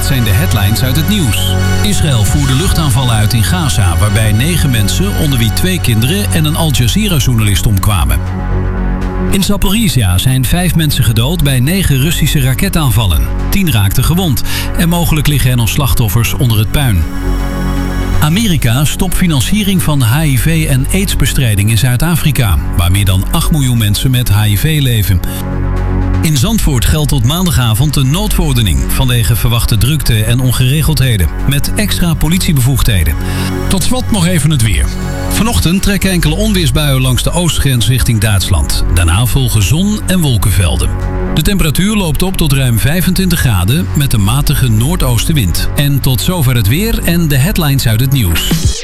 Dit zijn de headlines uit het nieuws. Israël voerde luchtaanvallen uit in Gaza, waarbij 9 mensen, onder wie 2 kinderen en een Al Jazeera-journalist omkwamen. In Zaporizhia zijn 5 mensen gedood bij 9 Russische raketaanvallen. 10 raakten gewond en mogelijk liggen er nog slachtoffers onder het puin. Amerika stopt financiering van HIV- en AIDS-bestrijding in Zuid-Afrika, waar meer dan 8 miljoen mensen met HIV leven. In Zandvoort geldt tot maandagavond een noodverordening vanwege verwachte drukte en ongeregeldheden, met extra politiebevoegdheden. Tot slot nog even het weer. Vanochtend trekken enkele onweersbuien langs de oostgrens richting Duitsland. Daarna volgen zon- en wolkenvelden. De temperatuur loopt op tot ruim 25 graden met een matige noordoostenwind. En tot zover het weer en de headlines uit het nieuws.